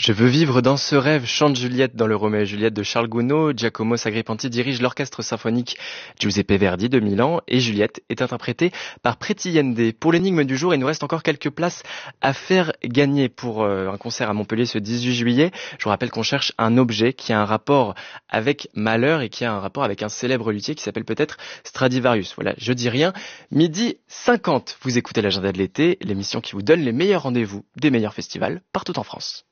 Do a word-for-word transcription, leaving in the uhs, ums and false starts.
Je veux vivre dans ce rêve, chante Juliette dans le Roméo et Juliette de Charles Gounod. Giacomo Sacripanti dirige l'orchestre symphonique Giuseppe Verdi de Milan et Juliette est interprétée par Preti Yende. Pour l'énigme du jour, il nous reste encore quelques places à faire gagner pour euh, un concert à Montpellier ce dix-huit juillet. Je vous rappelle qu'on cherche un objet qui a un rapport avec Malheur et qui a un rapport avec un célèbre luthier qui s'appelle peut-être Stradivarius. Voilà, je dis rien. Midi cinquante, vous écoutez l'agenda de l'été, l'émission qui vous donne les meilleurs rendez-vous des meilleurs festivals partout en France.